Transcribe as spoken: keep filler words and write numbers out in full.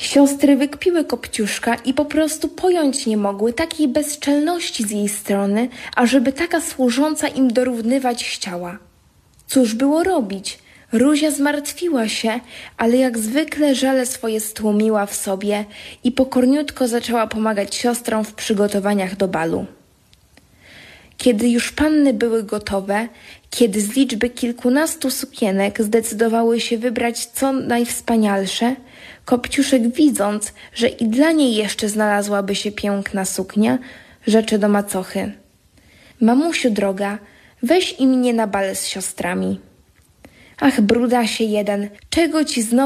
Siostry wykpiły Kopciuszka i po prostu pojąć nie mogły takiej bezczelności z jej strony, ażeby taka służąca im dorównywać chciała. Cóż było robić? Ruzia zmartwiła się, ale jak zwykle żale swoje stłumiła w sobie i pokorniutko zaczęła pomagać siostrom w przygotowaniach do balu. Kiedy już panny były gotowe, kiedy z liczby kilkunastu sukienek zdecydowały się wybrać co najwspanialsze, Kopciuszek, widząc, że i dla niej jeszcze znalazłaby się piękna suknia, rzecze do macochy: mamusiu droga, weź i mnie na bal z siostrami. Ach, brudasie jeden, czego ci znowu